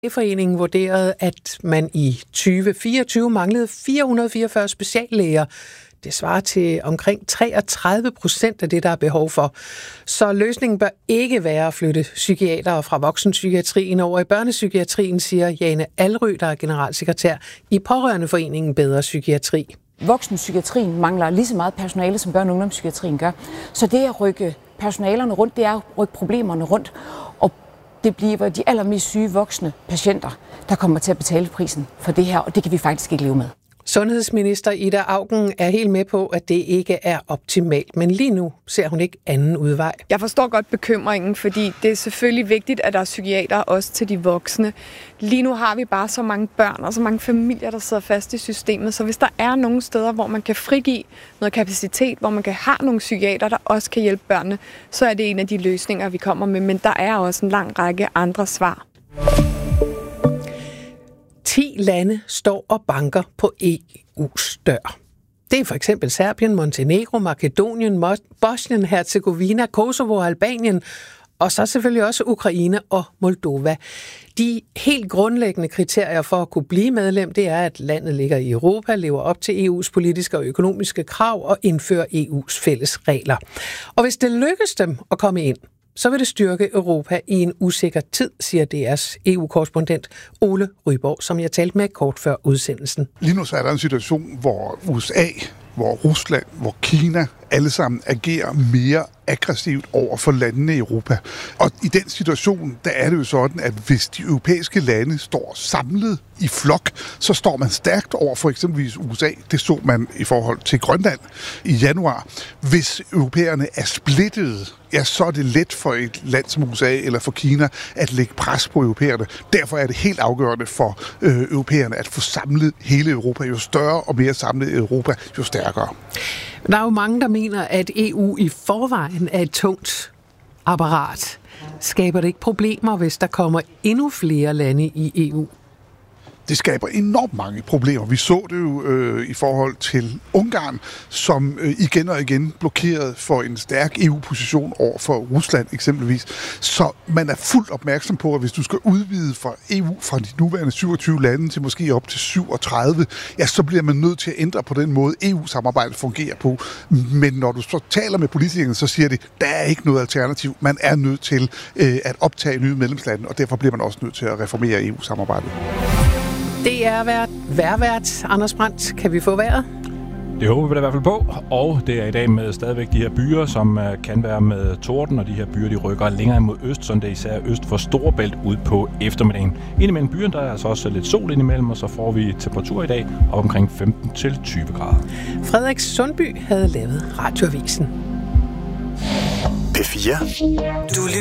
Foreningen vurderede, at man i 2024 manglede 444 speciallæger. Det svarer til omkring 33% af det, der er behov for. Så løsningen bør ikke være at flytte psykiatere fra voksenpsykiatrien over i børnepsykiatrien, siger Jane Alrø, der er generalsekretær i Pårørendeforeningen Bedre Psykiatri. Voksenpsykiatrien mangler lige så meget personale, som børne- og ungdomspsykiatrien gør. Så det at rykke personalerne rundt, det er at rykke problemerne rundt. Og det bliver de allermest syge voksne patienter, der kommer til at betale prisen for det her, og det kan vi faktisk ikke leve med. Sundhedsminister Ida Auken er helt med på, at det ikke er optimalt, men lige nu ser hun ikke anden udvej. Jeg forstår godt bekymringen, fordi det er selvfølgelig vigtigt, at der er psykiater også til de voksne. Lige nu har vi bare så mange børn og så mange familier, der sidder fast i systemet, så hvis der er nogle steder, hvor man kan frigive noget kapacitet, hvor man kan have nogle psykiater, der også kan hjælpe børnene, så er det en af de løsninger, vi kommer med, men der er også en lang række andre svar. 10 lande står og banker på EU's dør. Det er for eksempel Serbien, Montenegro, Makedonien, Bosnien, Herzegovina, Kosovo og Albanien, og så selvfølgelig også Ukraine og Moldova. De helt grundlæggende kriterier for at kunne blive medlem, det er, at landet ligger i Europa, lever op til EU's politiske og økonomiske krav og indfører EU's fælles regler. Og hvis det lykkes dem at komme ind, så vil det styrke Europa i en usikker tid, siger DR's EU-korrespondent Ole Ryborg, som jeg talte med kort før udsendelsen. Lige nu så er der en situation, hvor USA, hvor Rusland, hvor Kina alle sammen agerer mere aggressivt over for landene i Europa. Og i den situation, der er det jo sådan, at hvis de europæiske lande står samlet i flok, så står man stærkt over for eksempelvis USA. Det så man i forhold til Grønland i januar. Hvis europæerne er splittede, ja, så er det let for et land som USA eller for Kina at lægge pres på europæerne. Derfor er det helt afgørende for europæerne at få samlet hele Europa. Jo større og mere samlet Europa, jo stærkere. Der er jo mange, der mener, at EU i forvejen er et tungt apparat. Skaber det ikke problemer, hvis der kommer endnu flere lande i EU? Det skaber enormt mange problemer. Vi så det jo i forhold til Ungarn, som igen og igen blokerede for en stærk EU-position over for Rusland eksempelvis. Så man er fuldt opmærksom på, at hvis du skal udvide fra EU fra de nuværende 27 lande til måske op til 37, ja, så bliver man nødt til at ændre på den måde, EU-samarbejdet fungerer på. Men når du så taler med politikerne, så siger de, der er ikke noget alternativ. Man er nødt til at optage nye medlemslande, og derfor bliver man også nødt til at reformere EU-samarbejdet. Det er vejrvært. Anders Brandt, kan vi få vejret? Det håber vi da i hvert fald på, og det er i dag med stadigvæk de her byer, som kan være med torden, og de her byer, de rykker længere mod øst, så det er især øst for Storebælt ud på eftermiddagen. Indimellem byerne, der er altså også lidt sol indimellem, og så får vi temperatur i dag op omkring 15-20 grader. Frederik Sundby havde lavet Radioavisen. P4.